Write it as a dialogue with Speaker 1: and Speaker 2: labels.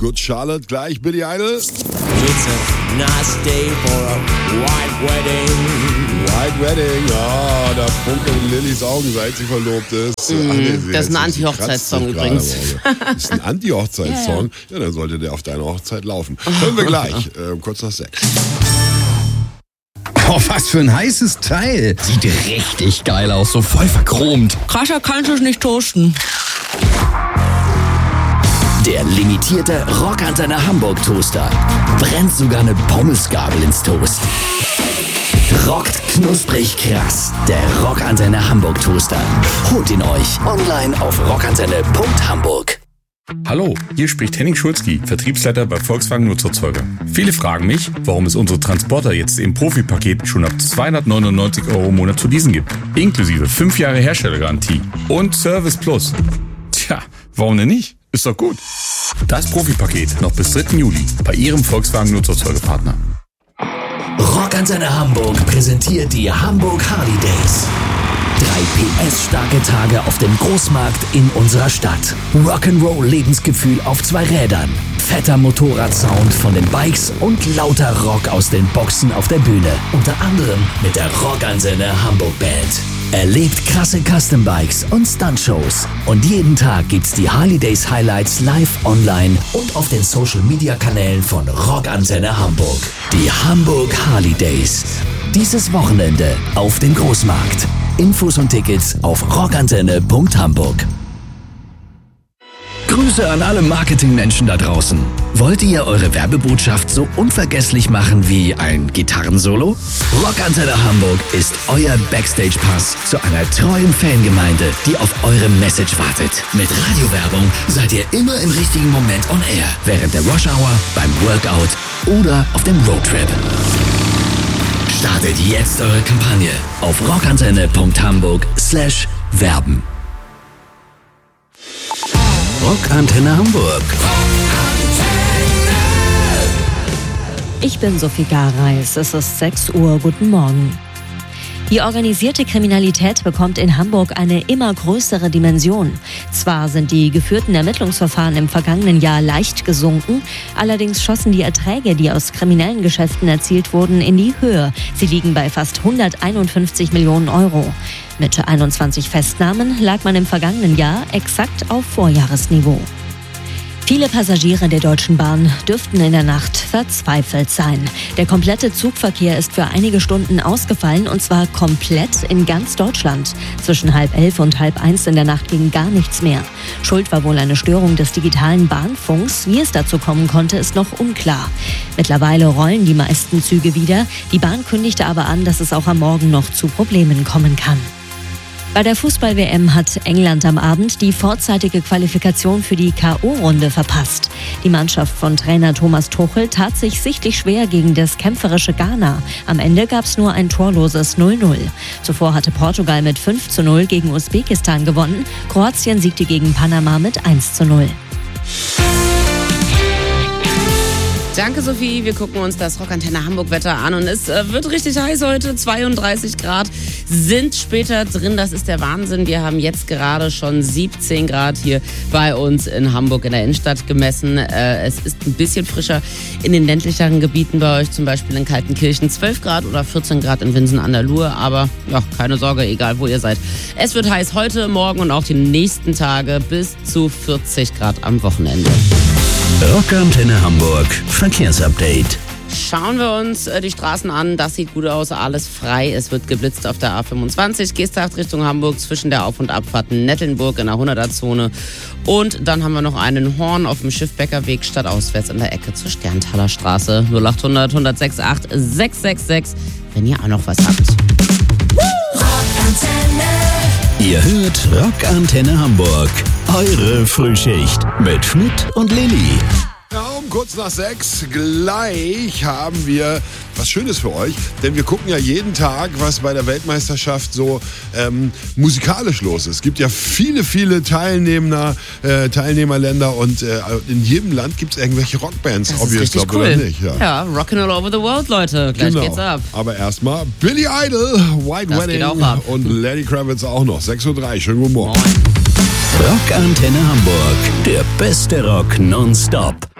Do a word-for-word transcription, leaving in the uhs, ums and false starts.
Speaker 1: Good Charlotte, gleich Billy Idol.
Speaker 2: It's a nice day for a white wedding.
Speaker 1: White Wedding, ja, da funkeln Lillys Augen, seit sie verlobt ist.
Speaker 3: Mm,
Speaker 1: Ach, nee,
Speaker 3: das ist ein Anti-Hochzeitssong übrigens.
Speaker 1: Das ist ein Anti-Hochzeitssong? Ja, dann sollte der auf deine Hochzeit laufen. Hören wir gleich, äh, kurz nach sechs.
Speaker 4: Oh, was für ein heißes Teil. Sieht richtig geil aus, so voll verchromt.
Speaker 3: Krascher kannst du es nicht toasten.
Speaker 5: Der limitierte Rockantenne Hamburg Toaster brennt sogar eine Pommesgabel ins Toast. Rockt knusprig krass, der Rockantenne Hamburg Toaster. Holt ihn euch online auf rockantenne punkt hamburg.
Speaker 6: Hallo, hier spricht Henning Schulzki, Vertriebsleiter bei Volkswagen Nutzerzeuger. Viele fragen mich, warum es unsere Transporter jetzt im Profi-Paket schon ab zweihundertneunundneunzig Euro im Monat zu leasen gibt. Inklusive fünf Jahre Herstellergarantie und Service Plus. Tja, warum denn nicht? Ist doch gut. Das Profi-Paket noch bis dritten Juli bei Ihrem Volkswagen Nutzerzeugerpartner.
Speaker 5: Rockantenne Hamburg präsentiert die Hamburg Harley Days. Drei P S-starke Tage auf dem Großmarkt in unserer Stadt. Rock'n'Roll-Lebensgefühl auf zwei Rädern. Fetter Motorradsound von den Bikes und lauter Rock aus den Boxen auf der Bühne. Unter anderem mit der Rockantenne Hamburg Band. Erlebt krasse Custom-Bikes und Stunt-Shows. Und jeden Tag gibt's die Harley Days Highlights live online und auf den Social-Media-Kanälen von Rockantenne Hamburg. Die Hamburg Harley Days. Dieses Wochenende auf dem Großmarkt. Infos und Tickets auf rockantenne punkt hamburg.
Speaker 4: Grüße an alle Marketingmenschen da draußen. Wollt ihr eure Werbebotschaft so unvergesslich machen wie ein Gitarrensolo? Rockantenne Hamburg ist euer Backstage-Pass zu einer treuen Fangemeinde, die auf eure Message wartet. Mit Radiowerbung seid ihr immer im richtigen Moment on air. Während der Rush-Hour, beim Workout oder auf dem Roadtrip. Startet jetzt eure Kampagne auf rockantenne punkt hamburg slash werben. Rockantenne Hamburg.
Speaker 7: Ich bin Sophie Gareis. Es ist sechs Uhr. Guten Morgen. Die organisierte Kriminalität bekommt in Hamburg eine immer größere Dimension. Zwar sind die geführten Ermittlungsverfahren im vergangenen Jahr leicht gesunken, allerdings schossen die Erträge, die aus kriminellen Geschäften erzielt wurden, in die Höhe. Sie liegen bei fast hunderteinundfünfzig Millionen Euro. Mit einundzwanzig Festnahmen lag man im vergangenen Jahr exakt auf Vorjahresniveau. Viele Passagiere der Deutschen Bahn dürften in der Nacht verzweifelt sein. Der komplette Zugverkehr ist für einige Stunden ausgefallen, und zwar komplett in ganz Deutschland. Zwischen halb elf und halb eins in der Nacht ging gar nichts mehr. Schuld war wohl eine Störung des digitalen Bahnfunks. Wie es dazu kommen konnte, ist noch unklar. Mittlerweile rollen die meisten Züge wieder. Die Bahn kündigte aber an, dass es auch am Morgen noch zu Problemen kommen kann. Bei der Fußball-W M hat England am Abend die vorzeitige Qualifikation für die K O-Runde verpasst. Die Mannschaft von Trainer Thomas Tuchel tat sich sichtlich schwer gegen das kämpferische Ghana. Am Ende gab es nur ein torloses null null. Zuvor hatte Portugal mit fünf zu null gegen Usbekistan gewonnen. Kroatien siegte gegen Panama mit eins zu null.
Speaker 3: Danke, Sophie. Wir gucken uns das Rockantenne Hamburg-Wetter an und es äh, wird richtig heiß heute. zweiunddreißig Grad sind später drin. Das ist der Wahnsinn. Wir haben jetzt gerade schon siebzehn Grad hier bei uns in Hamburg in der Innenstadt gemessen. Äh, es ist ein bisschen frischer in den ländlicheren Gebieten bei euch, zum Beispiel in Kaltenkirchen zwölf Grad oder vierzehn Grad in Winsen an der Luhe. Aber ja, keine Sorge, egal wo ihr seid. Es wird heiß heute, morgen und auch die nächsten Tage bis zu vierzig Grad am Wochenende.
Speaker 4: Rockantenne Hamburg Verkehrsupdate.
Speaker 3: Schauen wir uns die Straßen an. Das sieht gut aus, alles frei. Es wird geblitzt auf der A fünfundzwanzig, Geesthacht Richtung Hamburg zwischen der Auf- und Abfahrt Nettelnburg in der hunderter-Zone. Und dann haben wir noch einen Horn auf dem Schiffbäckerweg stadtauswärts in der Ecke zur Sterntaler Straße. null acht hundert, eins null sechs acht, sechs sechs sechs, wenn ihr auch noch was habt.
Speaker 4: Ihr hört Rockantenne Hamburg. Eure Frühschicht mit Schmidt und Lilly.
Speaker 1: Ja, um kurz nach sechs gleich haben wir was Schönes für euch, denn wir gucken ja jeden Tag, was bei der Weltmeisterschaft so ähm, musikalisch los ist. Es gibt ja viele, viele Teilnehmer, äh, Teilnehmerländer und äh, in jedem Land gibt es irgendwelche Rockbands,
Speaker 3: das
Speaker 1: ob ihr es glaubt
Speaker 3: cool.
Speaker 1: oder nicht. Ja,
Speaker 3: ja, rockin' all over the world, Leute. Gleich
Speaker 1: genau.
Speaker 3: geht's ab.
Speaker 1: Aber erstmal Billy Idol, White
Speaker 3: das
Speaker 1: Wedding
Speaker 3: geht auch ab.
Speaker 1: Und Lenny Kravitz auch noch. sechs Uhr drei, schönen guten Morgen.
Speaker 3: Moin.
Speaker 4: Rockantenne Hamburg, der beste Rock nonstop.